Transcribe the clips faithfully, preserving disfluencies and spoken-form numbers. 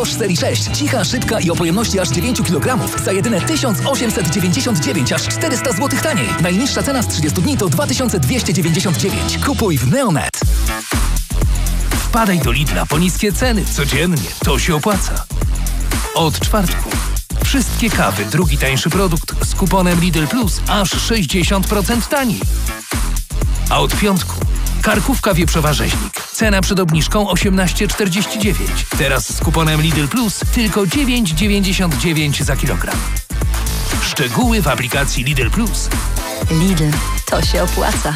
Bosch serii sześć. Cicha, szybka i o pojemności aż dziewięć kilogramów za jedyne tysiąc osiemset dziewięćdziesiąt dziewięć, aż czterysta złotych taniej. Najniższa cena z trzydziestu dni to dwa tysiące dwieście dziewięćdziesiąt dziewięć. Kupuj w Neonet. Wpadaj do Lidla po niskie ceny codziennie. To się opłaca. Od czwartku. Wszystkie kawy, drugi tańszy produkt z kuponem Lidl Plus aż sześćdziesiąt procent taniej. A od piątku karkówka wieprzowa rzeźnik. Cena przed obniżką osiemnaście czterdzieści dziewięć. Teraz z kuponem Lidl Plus tylko dziewięć dziewięćdziesiąt dziewięć za kilogram. Szczegóły w aplikacji Lidl Plus. Lidl, to się opłaca.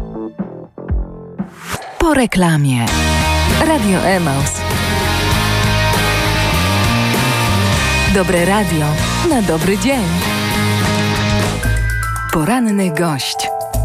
Po reklamie. Radio Emaus. Dobre radio na dobry dzień. Poranny gość.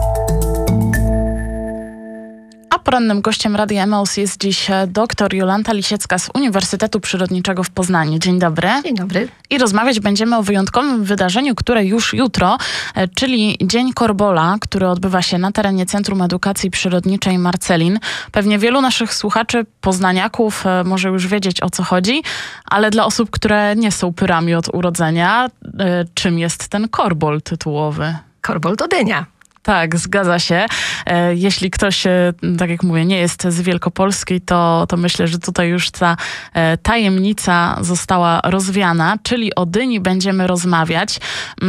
A porannym gościem Radia Emaus jest dziś dr Jolanta Lisiecka z Uniwersytetu Przyrodniczego w Poznaniu. Dzień dobry. Dzień dobry. I rozmawiać będziemy o wyjątkowym wydarzeniu, które już jutro, czyli Dzień Korbola, który odbywa się na terenie Centrum Edukacji Przyrodniczej Marcelin. Pewnie wielu naszych słuchaczy, poznaniaków może już wiedzieć, o co chodzi, ale dla osób, które nie są pyrami od urodzenia, czym jest ten korbol tytułowy? Korbol to dynia. Tak, zgadza się. E, jeśli ktoś, e, tak jak mówię, nie jest z Wielkopolski, to, to myślę, że tutaj już ta e, tajemnica została rozwiana, czyli o dyni będziemy rozmawiać.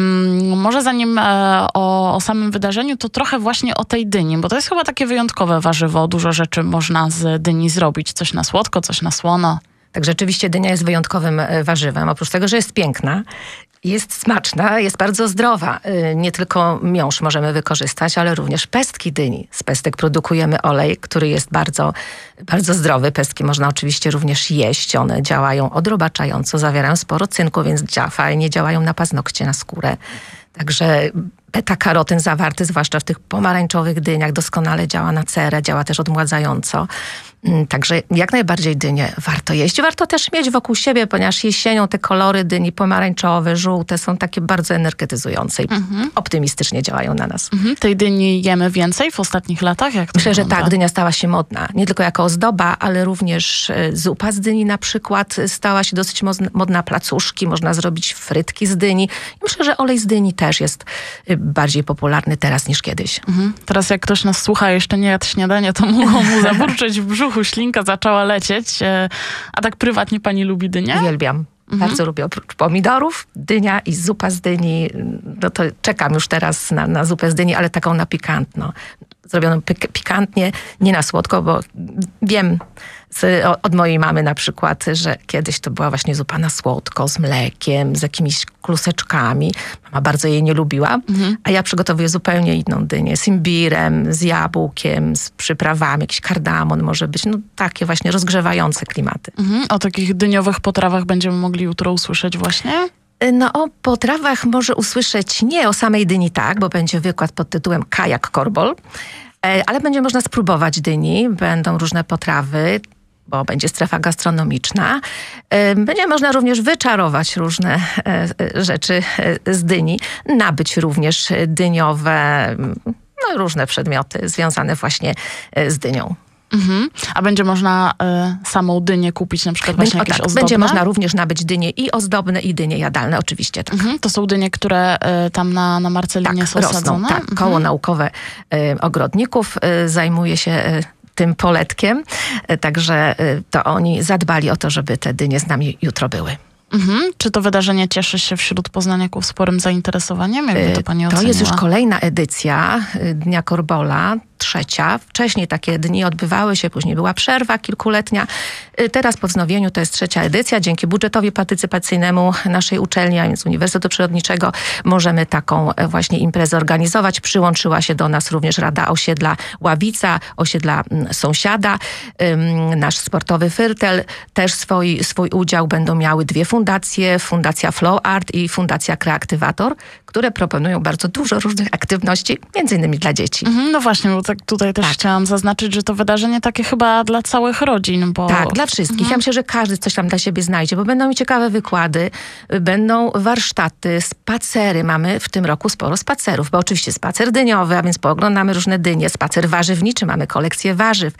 Mm, może zanim e, o, o samym wydarzeniu, to trochę właśnie o tej dyni, bo to jest chyba takie wyjątkowe warzywo. Dużo rzeczy można z dyni zrobić. Coś na słodko, coś na słono. Tak, rzeczywiście dynia jest wyjątkowym warzywem. Oprócz tego, że jest piękna, jest smaczna, jest bardzo zdrowa. Nie tylko miąższ możemy wykorzystać, ale również pestki dyni. Z pestek produkujemy olej, który jest bardzo, bardzo zdrowy. Pestki można oczywiście również jeść. One działają odrobaczająco, zawierają sporo cynku, więc dzia- fajnie działają na paznokcie, na skórę. Także beta-karotyn zawarty, zwłaszcza w tych pomarańczowych dyniach, doskonale działa na cerę, działa też odmładzająco. Także jak najbardziej dynię warto jeść. Warto też mieć wokół siebie, ponieważ jesienią te kolory dyni pomarańczowe, żółte są takie bardzo energetyzujące i mhm. optymistycznie działają na nas. Mhm. Tej dyni jemy więcej w ostatnich latach? Jak to Myślę, wygląda? że tak, dynia stała się modna. Nie tylko jako ozdoba, ale również zupa z dyni na przykład stała się dosyć modna. Placuszki, można zrobić frytki z dyni. I myślę, że olej z dyni też jest bardziej popularny teraz niż kiedyś. Mhm. Teraz jak ktoś nas słucha, jeszcze nie jadł śniadania, to mogą mu zaburczyć w brzuchu, ślinka zaczęła lecieć. A tak prywatnie pani lubi dynię? Uwielbiam. Mhm. Bardzo lubię oprócz pomidorów, dynia i zupa z dyni. No to czekam już teraz na, na zupę z dyni, ale taką na pikantno. Zrobioną pik- pikantnie, nie na słodko, bo wiem z, od mojej mamy na przykład, że kiedyś to była właśnie zupa na słodko, z mlekiem, z jakimiś kluseczkami. Mama bardzo jej nie lubiła, mhm. a ja przygotowuję zupełnie inną dynię. Z imbirem, z jabłkiem, z przyprawami, jakiś kardamon może być. No takie właśnie rozgrzewające klimaty. Mhm. O takich dyniowych potrawach będziemy mogli jutro usłyszeć właśnie? No o potrawach może usłyszeć nie o samej dyni tak, bo będzie wykład pod tytułem Kajak Korbol, ale będzie można spróbować dyni, będą różne potrawy, bo będzie strefa gastronomiczna. Będzie można również wyczarować różne rzeczy z dyni, nabyć również dyniowe, no różne przedmioty związane właśnie z dynią. Mhm. A będzie można y, samą dynię kupić, na przykład właśnie Będzie, jakieś tak, ozdobne? Będzie można również nabyć dynie i ozdobne, i dynie jadalne, oczywiście. Tak. Mhm. To są dynie, które y, tam na, na Marcelinie tak, są rosną, sadzone? Tak, mhm. koło naukowe y, ogrodników y, zajmuje się y, tym poletkiem, y, także y, to oni zadbali o to, żeby te dynie z nami jutro były. Mhm. Czy to wydarzenie cieszy się wśród poznaniaków sporym zainteresowaniem? Jakby to pani oceniła? To jest już kolejna edycja Dnia Korbola, trzecia. Wcześniej takie dni odbywały się, później była przerwa kilkuletnia. Teraz po wznowieniu to jest trzecia edycja. Dzięki budżetowi partycypacyjnemu naszej uczelni, a więc Uniwersytetu Przyrodniczego, możemy taką właśnie imprezę organizować. Przyłączyła się do nas również Rada Osiedla Ławica, Osiedla Sąsiada. Nasz sportowy Fyrtel też swój, swój udział będą miały dwie fundacje. Fundacja Flow Art i Fundacja Kreaktywator, które proponują bardzo dużo różnych aktywności, między innymi dla dzieci. Mhm, no właśnie, bo tak tutaj też tak. chciałam zaznaczyć, że to wydarzenie takie chyba dla całych rodzin, bo... Tak, dla wszystkich. Mhm. Ja myślę, że każdy coś tam dla siebie znajdzie, bo będą ciekawe wykłady, będą warsztaty, spacery. Mamy w tym roku sporo spacerów, bo oczywiście spacer dyniowy, a więc pooglądamy różne dynie, spacer warzywniczy, mamy kolekcję warzyw.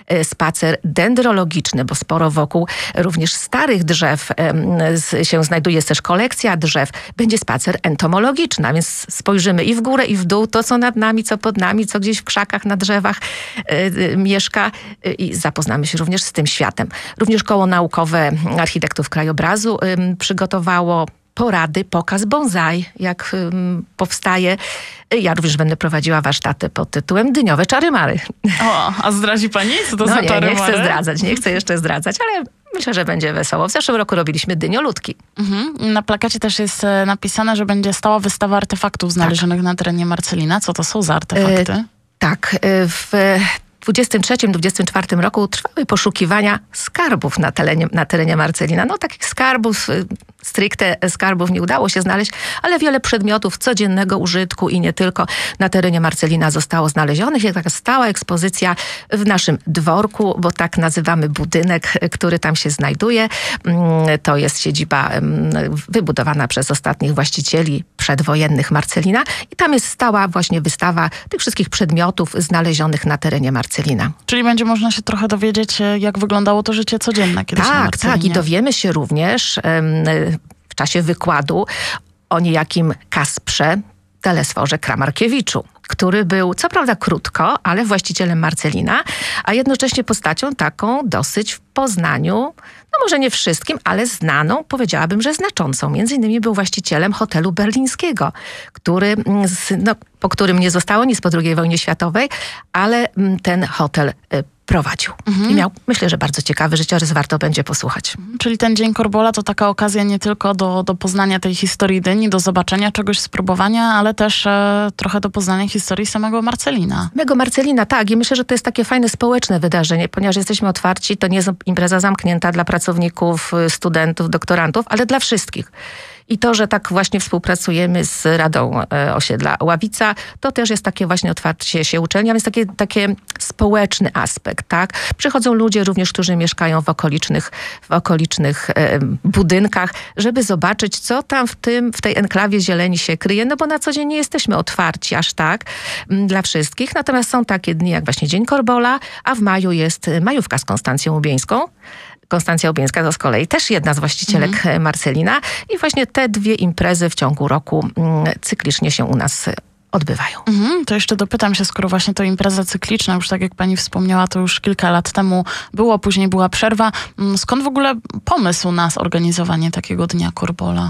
e, spacer dendrologiczny, bo sporo wokół również starych drzew e, z, się znajduje, jest też kolekcja drzew. Będzie spacer entomologiczny, a więc spojrzymy i w górę, i w dół, to co nad nami, co pod nami, co gdzieś w krzakach, na drzewach e, e, mieszka e, i zapoznamy się również z tym światem. Również koło naukowe architektów krajobrazu e, przygotowało porady, pokaz bonsai, jak um, powstaje. Ja również będę prowadziła warsztaty pod tytułem Dyniowe czary-mary. O, a zdradzi pani, co to no za nie, czary-mary? nie chcę zdradzać, nie chcę jeszcze zdradzać, ale myślę, że będzie wesoło. W zeszłym roku robiliśmy dynioludki. Mhm. Na plakacie też jest e, napisane, że będzie stała wystawa artefaktów znalezionych tak. na terenie Marcelina. Co to są za artefakty? E, tak, e, w dwudziestym trzecim dwudziestym czwartym roku trwały poszukiwania skarbów na terenie, na terenie Marcelina. No takich skarbów, stricte skarbów nie udało się znaleźć, ale wiele przedmiotów codziennego użytku i nie tylko na terenie Marcelina zostało znalezionych. Jest taka stała ekspozycja w naszym dworku, bo tak nazywamy budynek, który tam się znajduje. To jest siedziba wybudowana przez ostatnich właścicieli przedwojennych Marcelina i tam jest stała właśnie wystawa tych wszystkich przedmiotów znalezionych na terenie Marcelina. Czyli będzie można się trochę dowiedzieć, jak wyglądało to życie codzienne kiedyś tak, na Marcelinie. Tak, i dowiemy się również um, w czasie wykładu o niejakim Kasprze Telesforze Kramarkiewiczu, który był co prawda krótko, ale właścicielem Marcelina, a jednocześnie postacią taką dosyć w Poznaniu, no może nie wszystkim, ale znaną, powiedziałabym, że znaczącą. Między innymi był właścicielem hotelu berlińskiego, który, no, po którym nie zostało nic po drugiej wojnie światowej, ale ten hotel prowadził. Mhm. I miał, myślę, że bardzo ciekawy życiorys, warto będzie posłuchać. Czyli ten Dzień Korbola to taka okazja nie tylko do, do poznania tej historii Dyni, do zobaczenia czegoś, spróbowania, ale też e, trochę do poznania historii samego Marcelina. Samego Marcelina, tak. I myślę, że to jest takie fajne społeczne wydarzenie, ponieważ jesteśmy otwarci, to nie jest impreza zamknięta dla pracowników, studentów, doktorantów, ale dla wszystkich. I to, że tak właśnie współpracujemy z Radą e, Osiedla Ławica, to też jest takie właśnie otwarcie się uczelni, a więc takie, takie społeczny aspekt, tak? Przychodzą ludzie również, którzy mieszkają w okolicznych, w okolicznych e, budynkach, żeby zobaczyć, co tam w tym, w tej enklawie zieleni się kryje, no bo na co dzień nie jesteśmy otwarci aż tak m, dla wszystkich. Natomiast są takie dni jak właśnie Dzień Korbola, a w maju jest majówka z Konstancją Łubieńską. Konstancja Łubieńska to z kolei też jedna z właścicielek mm. Marcelina i właśnie te dwie imprezy w ciągu roku cyklicznie się u nas odbywają. Mhm, to jeszcze dopytam się, skoro właśnie to impreza cykliczna, już tak jak pani wspomniała, to już kilka lat temu było, później była przerwa. Skąd w ogóle pomysł na zorganizowanie takiego Dnia Korbola?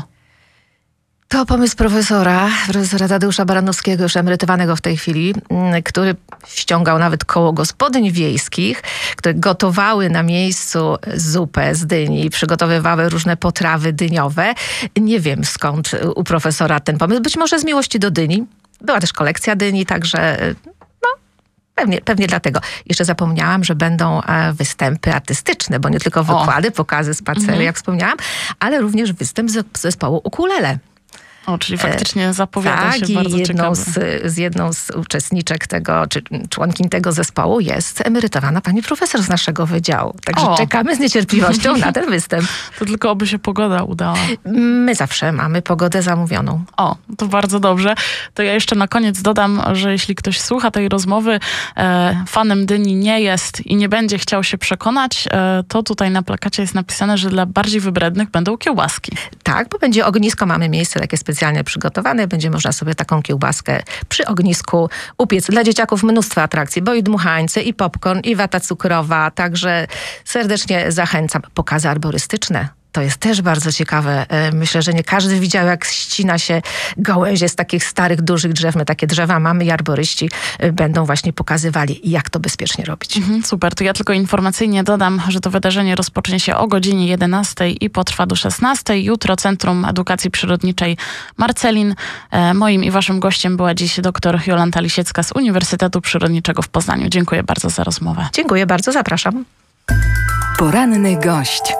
To pomysł profesora, profesora Tadeusza Baranowskiego, już emerytowanego w tej chwili, który ściągał nawet koło gospodyń wiejskich, które gotowały na miejscu zupę z dyni, przygotowywały różne potrawy dyniowe. Nie wiem skąd u profesora ten pomysł, być może z miłości do dyni. Była też kolekcja dyni, także no, pewnie, pewnie dlatego. Jeszcze zapomniałam, że będą występy artystyczne, bo nie tylko wykłady, o. pokazy, spacery, mhm. jak wspomniałam, ale również występ zespołu ukulele. O, czyli faktycznie zapowiada tak, się bardzo jedną ciekawe. Z, z jedną z uczestniczek tego, czy członkiń tego zespołu jest emerytowana pani profesor z naszego wydziału. Także o. czekamy z niecierpliwością na ten występ. To tylko oby się pogoda udała. My zawsze mamy pogodę zamówioną. O, to bardzo dobrze. To ja jeszcze na koniec dodam, że jeśli ktoś słucha tej rozmowy, e, fanem dyni nie jest i nie będzie chciał się przekonać, e, to tutaj na plakacie jest napisane, że dla bardziej wybrednych będą kiełbaski. Tak, bo będzie ognisko, mamy miejsce takie specjalne przygotowane, będzie można sobie taką kiełbaskę przy ognisku upiec. Dla dzieciaków mnóstwo atrakcji, bo i dmuchańce, i popcorn, i wata cukrowa, także serdecznie zachęcam. Pokazy arborystyczne. To jest też bardzo ciekawe. Myślę, że nie każdy widział, jak ścina się gałęzie z takich starych, dużych drzew. My takie drzewa mamy i arboryści będą właśnie pokazywali, jak to bezpiecznie robić. Mhm, super. To ja tylko informacyjnie dodam, że to wydarzenie rozpocznie się o godzinie jedenastej i potrwa do szesnastej. Jutro Centrum Edukacji Przyrodniczej Marcelin. Moim i waszym gościem była dziś dr Jolanta Lisiecka z Uniwersytetu Przyrodniczego w Poznaniu. Dziękuję bardzo za rozmowę. Dziękuję bardzo, zapraszam. Poranny gość.